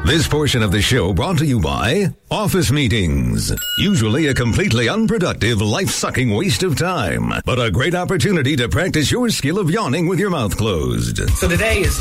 This portion of the show brought to you by Office Meetings. Usually a completely unproductive, life-sucking waste of time, but a great opportunity to practice your skill of yawning with your mouth closed. So today is